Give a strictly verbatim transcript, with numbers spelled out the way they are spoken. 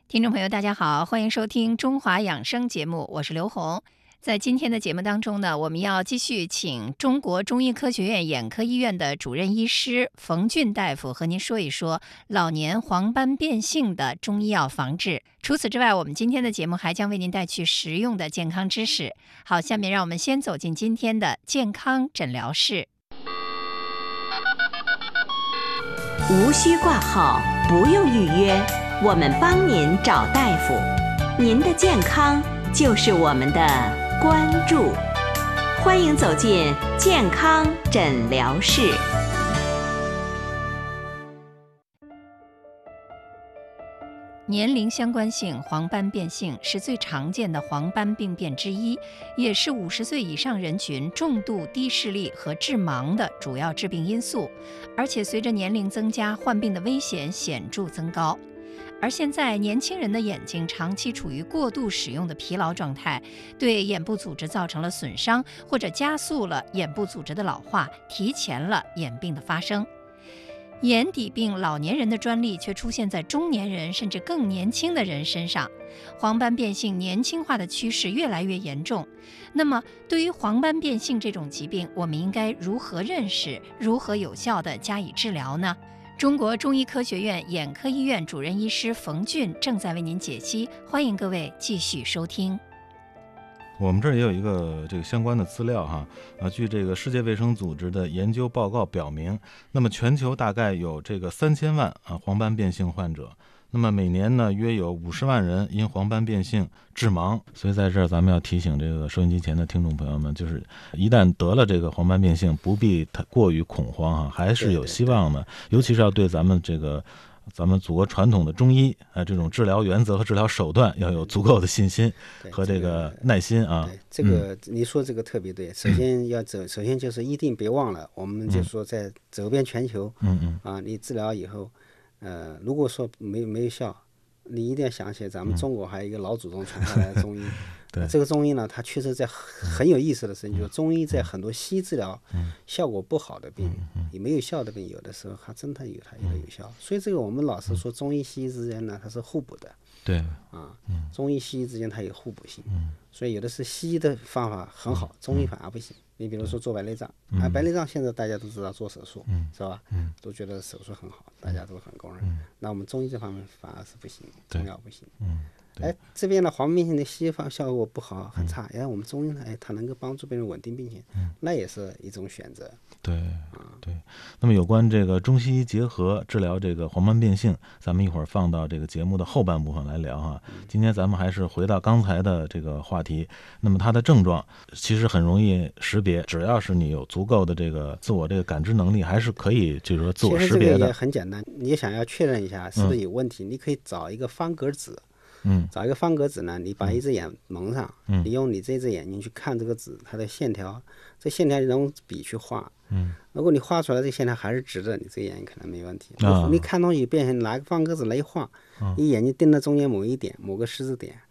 听众朋友，大家好，欢迎收听中华养生节目，我是刘红。在今天的节目当中呢，我们要继续请中国中医科学院眼科医院的主任医师冯俊大夫和您说一说老年黄斑变性的中医药防治。除此之外，我们今天的节目还将为您带去实用的健康知识。好，下面让我们先走进今天的健康诊疗室。 无需挂号，不用预约，我们帮您找大夫。您的健康就是我们的关注。欢迎走进健康诊疗室。 年龄相关性黄斑变性是最常见的黄斑病变之一，也是五十岁以上人群重度低视力和致盲的主要致病因素，而且随着年龄增加，患病的危险显著增高。而现在年轻人的眼睛长期处于过度使用的疲劳状态，对眼部组织造成了损伤，或者加速了眼部组织的老化，提前了眼病的发生。眼底病老年人的专利却出现在中年人甚至更年轻的人身上，黄斑变性年轻化的趋势越来越严重。那么对于黄斑变性这种疾病，我们应该如何认识，如何有效地加以治疗呢？中国中医科学院眼科医院主任医师冯俊正在为您解析，欢迎各位继续收听。 我们这儿也有一个这个相关的资料哈，啊，据这个世界卫生组织的研究报告表明，那么全球大概有这个三千万啊黄斑变性患者，那么每年呢约有五十万人因黄斑变性致盲。所以在这儿咱们要提醒这个收音机前的听众朋友们，就是一旦得了这个黄斑变性，不必太过于恐慌哈，还是有希望的，尤其是要对咱们这个。咱们祖国传统的中医啊，这种治疗原则和治疗手段要有足够的信心和这个耐心啊。 对，这个、嗯、你说这个特别对。首先要走，首先就是一定别忘了，我们就说在走遍全球，嗯嗯啊，你治疗以后，呃，如果说没没有效，你一定要想起咱们中国还有一个老祖宗传下来的中医。对，这个中医呢，它确实在很有意思的事情，就是中医在很多西医治疗效果不好的病，也没有效的病，有的时候还真的有它有的有效。所以这个我们老是说中医西医之间呢，它是互补的。 对啊，中医西医之间它有互补性，所以有的是西医的方法很好，中医反而不行。你比如说做白内障，啊，白内障现在大家都知道做手术，是吧？都觉得手术很好，大家都很公认。那我们中医这方面反而是不行，中药不行。哎，这边的黄斑变性的西方效果不好，很差。哎，我们中医呢，哎，它能够帮助病人稳定病情，嗯、那也是一种选择。 对，啊，对。那么有关这个中西医结合治疗这个黄斑变性，咱们一会儿放到这个节目的后半部分来聊哈。嗯、今天咱们还是回到刚才的这个话题。那么它的症状其实很容易识别，只要是你有足够的这个自我这个感知能力，还是可以就是说自我识别的。 其实这个也很简单，你想要确认一下是不是有问题，嗯、你可以找一个方格纸。 嗯， 找一个方格纸呢，你把一只眼蒙上，嗯、你用你这只眼睛去看这个纸，它的线条，这线条你用笔去画，嗯，如果你画出来这线条还是直的，你这个眼睛可能没问题。啊、你看东西变成拿个方格纸来一画，嗯、你眼睛盯着中间某一点，某个十字点，